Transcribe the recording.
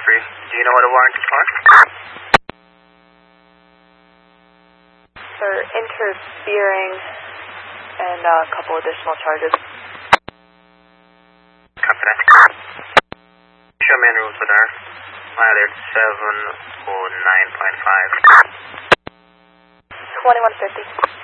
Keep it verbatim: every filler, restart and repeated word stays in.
three. Do you know what a warrant is for? For interfering and uh, a couple additional charges. Copy that. Show man rules with her. Mileage seven oh nine point five. twenty-one fifty.